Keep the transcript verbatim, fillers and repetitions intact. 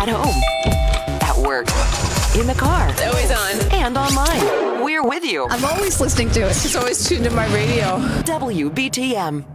At home, at work, in the car, It's always on. and online. We're with you. I'm always listening to it. It's always tuned in my radio. W B T M.